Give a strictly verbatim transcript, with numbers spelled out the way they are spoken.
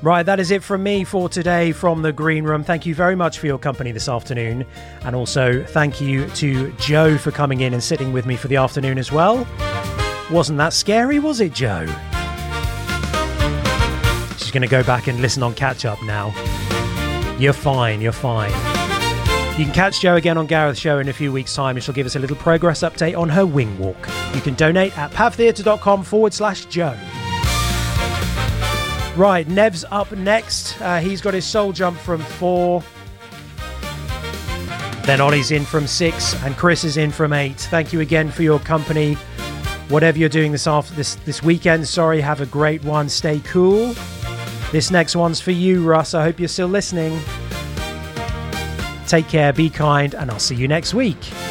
Right, that is it from me for today from the Green Room. Thank you very much for your company this afternoon. And also thank you to Joe for coming in and sitting with me for the afternoon as well. Wasn't that scary, was it, Joe? She's going to go back and listen on catch up now. You're fine, you're fine. You can catch Jo again on Gareth's show in a few weeks' time, and she'll give us a little progress update on her wing walk. You can donate at pavtheatre.com forward slash Jo. Right, Nev's up next. Uh, he's got his soul jump from four. Then Ollie's in from six, and Chris is in from eight. Thank you again for your company. Whatever you're doing this after this this weekend, sorry, have a great one. Stay cool. This next one's for you, Russ. I hope you're still listening. Take care, be kind, and I'll see you next week.